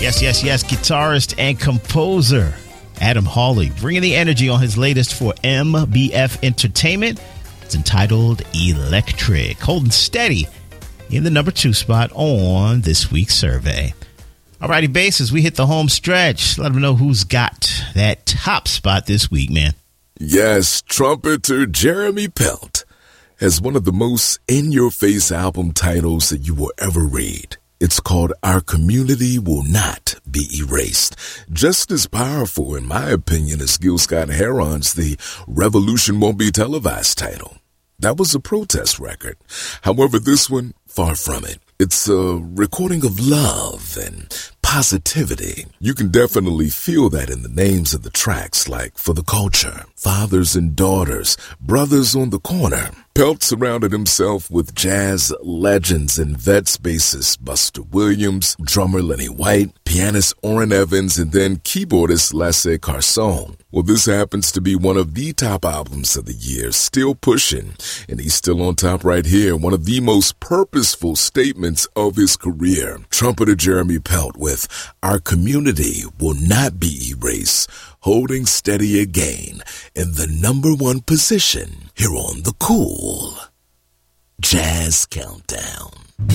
Yes. Guitarist and composer Adam Hawley bringing the energy on his latest for MBF Entertainment. It's entitled Electric, holding steady in the number 2 spot on this week's survey. Alrighty, bases, we hit the home stretch. Let them know who's got that top spot this week, man. Yes, trumpeter Jeremy Pelt has one of the most in-your-face album titles that you will ever read. It's called Our Community Will Not Be Erased. Just as powerful, in my opinion, as Gil Scott-Heron's The Revolution Won't Be Televised title. That was a protest record. However, this one, far from it. It's a recording of love and positivity. You can definitely feel that in the names of the tracks, like For the Culture, Fathers and Daughters, Brothers on the Corner. Pelt surrounded himself with jazz legends and vets bassist Buster Williams, drummer Lenny White, pianist Orrin Evans, and then keyboardist Lasse Carson. Well, this happens to be one of the top albums of the year, still pushing, and he's still on top right here. One of the most purposeful statements of his career. Trumpeter Jeremy Pelt with Our Community Will Not Be Erased, holding steady again in the number 1 position here on the Cool Jazz Countdown.